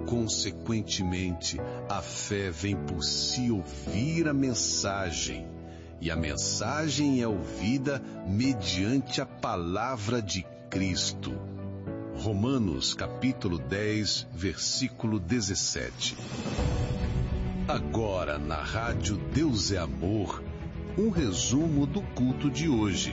Consequentemente, a fé vem por se ouvir a mensagem, e a mensagem é ouvida mediante a palavra de Cristo. Romanos capítulo 10, versículo 17. Agora na rádio Deus é Amor, um resumo do culto de hoje.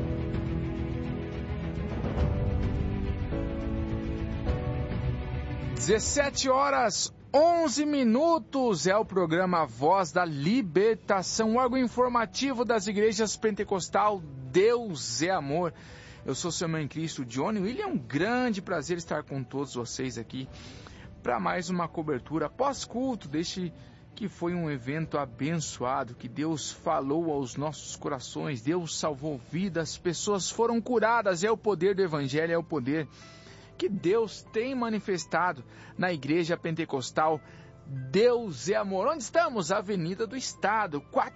(17h11) é o programa Voz da Libertação, órgão informativo das igrejas pentecostal Deus é Amor. Eu sou seu irmão em Cristo, Johnny William. É um grande prazer estar com todos vocês aqui para mais uma cobertura pós-culto deste que foi um evento abençoado, que Deus falou aos nossos corações, Deus salvou vidas, pessoas foram curadas. É o poder do Evangelho, é o poder que Deus tem manifestado na igreja pentecostal Deus é Amor. Onde estamos? Avenida do Estado,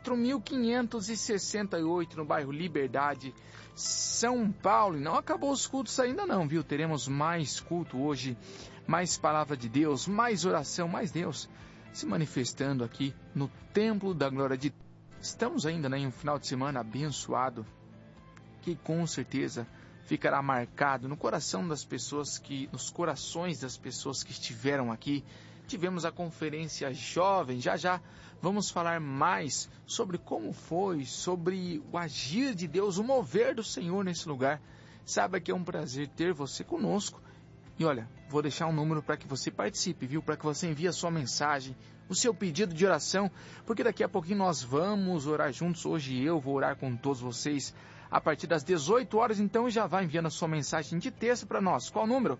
4.568, no bairro Liberdade, São Paulo. E não acabou os cultos ainda não, viu? Teremos mais culto hoje, mais palavra de Deus, mais oração, mais Deus se manifestando aqui no Templo da Glória de Deus. Estamos ainda em um final de semana abençoado, que com certeza ficará marcado no coração das pessoas nos corações das pessoas que estiveram aqui. Tivemos a conferência jovem, já vamos falar mais sobre como foi, sobre o agir de Deus, o mover do Senhor nesse lugar. Saiba que é um prazer ter você conosco. E olha, vou deixar um número para que você participe, viu? Para que você envie a sua mensagem, o seu pedido de oração, porque daqui a pouquinho nós vamos orar juntos. Hoje eu vou orar com todos vocês a partir das 18 horas, então já vai enviando a sua mensagem de texto para nós. Qual o número?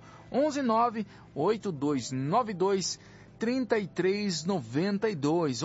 119-8292-3392.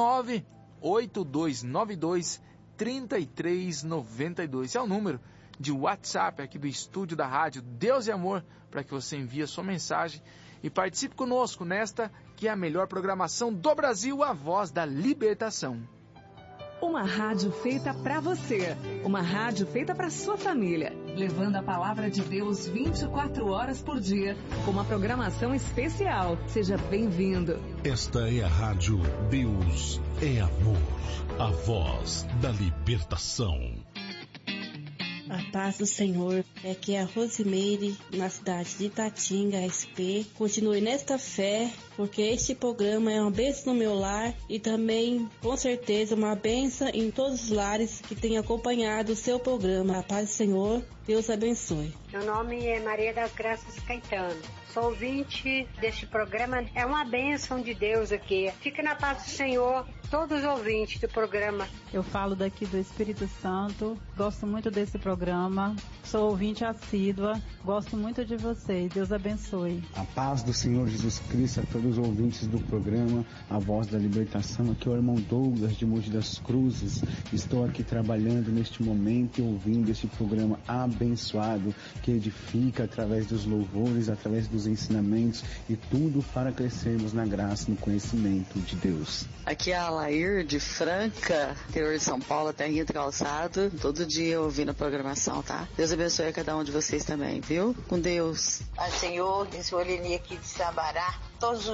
119-8292-3392. É o número de WhatsApp aqui do estúdio da rádio Deus é Amor, para que você envie a sua mensagem e participe conosco nesta que é a melhor programação do Brasil, a Voz da Libertação. Uma rádio feita para você, uma rádio feita para sua família, levando a palavra de Deus 24 horas por dia, com uma programação especial. Seja bem-vindo. Esta é a rádio Deus é Amor, a Voz da Libertação. A paz do Senhor. Aqui é a Rosimeire, na cidade de Itatinga, SP. Continue nesta fé, porque este programa é uma bênção no meu lar e também, com certeza, uma bênção em todos os lares que têm acompanhado o seu programa. A paz do Senhor, Deus abençoe. Meu nome é Maria das Graças Caetano. Sou ouvinte deste programa. É uma bênção de Deus aqui. Fica na paz do Senhor, todos os ouvintes do programa. Eu falo daqui do Espírito Santo. Gosto muito desse programa. Sou ouvinte assídua. Gosto muito de vocês. Deus abençoe. A paz do Senhor Jesus Cristo a todos os ouvintes do programa A Voz da Libertação. Aqui é o irmão Douglas de Mogi das Cruzes. Estou aqui trabalhando neste momento e ouvindo este programa abençoado que edifica através dos louvores, através dos ensinamentos e tudo para crescermos na graça e no conhecimento de Deus. Aqui é a Lair de Franca, interior de São Paulo, terrinha do calçado. Todo dia ouvindo a programação, tá? Deus abençoe a cada um de vocês também, viu? Com Deus. Senhor, esse Olini aqui de Sabará, todos os